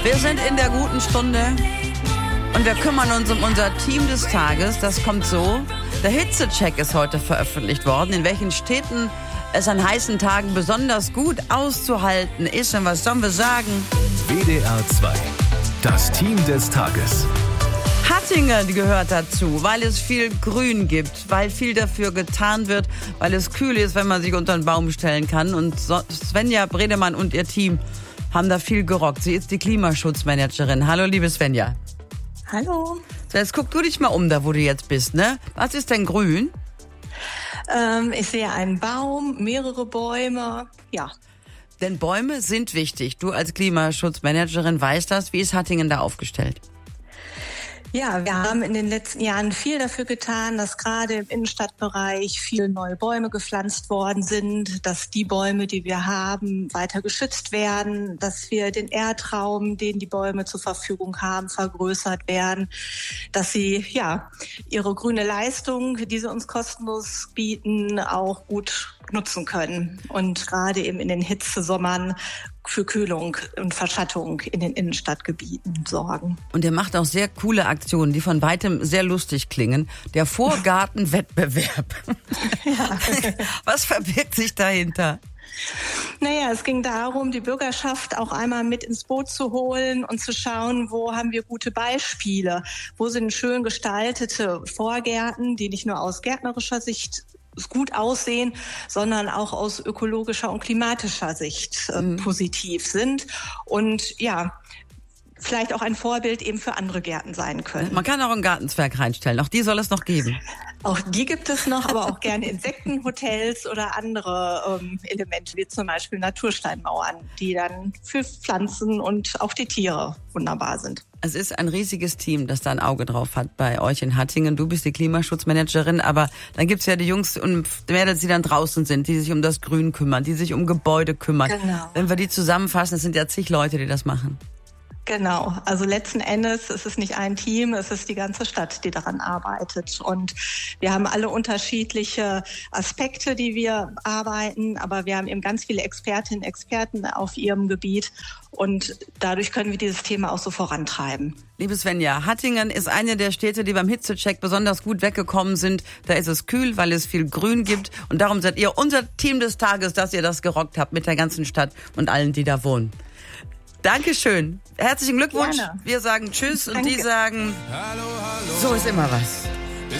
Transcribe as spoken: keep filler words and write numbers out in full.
Wir sind in der guten Stunde und wir kümmern uns um unser Team des Tages. Das kommt so. Der Hitzecheck ist heute veröffentlicht worden, in welchen Städten es an heißen Tagen besonders gut auszuhalten ist. Und was sollen wir sagen? W D R zwei, das Team des Tages. Hattingen gehört dazu, weil es viel Grün gibt, weil viel dafür getan wird, weil es kühl ist, wenn man sich unter einen Baum stellen kann. Und Svenja Bredemann und ihr Team haben da viel gerockt. Sie ist die Klimaschutzmanagerin. Hallo, liebe Svenja. Hallo. So, jetzt guck du dich mal um, da wo du jetzt bist, ne? Was ist denn grün? Ähm, ich sehe einen Baum, mehrere Bäume, ja. Denn Bäume sind wichtig. Du als Klimaschutzmanagerin weißt das. Wie ist Hattingen da aufgestellt? Ja, wir haben in den letzten Jahren viel dafür getan, dass gerade im Innenstadtbereich viele neue Bäume gepflanzt worden sind, dass die Bäume, die wir haben, weiter geschützt werden, dass wir den Erdraum, den die Bäume zur Verfügung haben, vergrößert werden, dass sie ja ihre grüne Leistung, die sie uns kostenlos bieten, auch gut nutzen können und gerade eben in den Hitzesommern für Kühlung und Verschattung in den Innenstadtgebieten sorgen. Und er macht auch sehr coole Aktionen, die von weitem sehr lustig klingen. Der Vorgartenwettbewerb. Ja. Was verbirgt sich dahinter? Naja, es ging darum, die Bürgerschaft auch einmal mit ins Boot zu holen und zu schauen, wo haben wir gute Beispiele, wo sind schön gestaltete Vorgärten, die nicht nur aus gärtnerischer Sicht gut aussehen, sondern auch aus ökologischer und klimatischer Sicht äh, mhm. positiv sind und ja, vielleicht auch ein Vorbild eben für andere Gärten sein können. Man kann auch ein Gartenzwerg reinstellen, auch die soll es noch geben. Auch die gibt es noch, aber auch gerne Insektenhotels oder andere ähm, Elemente, wie zum Beispiel Natursteinmauern, die dann für Pflanzen und auch die Tiere wunderbar sind. Es ist ein riesiges Team, das da ein Auge drauf hat bei euch in Hattingen. Du bist die Klimaschutzmanagerin, aber dann gibt's ja die Jungs und Mädels, die dann draußen sind, die sich um das Grün kümmern, die sich um Gebäude kümmern. Genau. Wenn wir die zusammenfassen, es sind ja zig Leute, die das machen. Genau, also letzten Endes ist es nicht ein Team, es ist die ganze Stadt, die daran arbeitet. Und wir haben alle unterschiedliche Aspekte, die wir arbeiten, aber wir haben eben ganz viele Expertinnen und Experten auf ihrem Gebiet und dadurch können wir dieses Thema auch so vorantreiben. Liebe Svenja, Hattingen ist eine der Städte, die beim Hitzecheck besonders gut weggekommen sind. Da ist es kühl, weil es viel Grün gibt und darum seid ihr unser Team des Tages, dass ihr das gerockt habt mit der ganzen Stadt und allen, die da wohnen. Dankeschön. Herzlichen Glückwunsch. Gerne. Wir sagen Tschüss. Danke. Und die sagen, hallo, hallo. So ist immer was.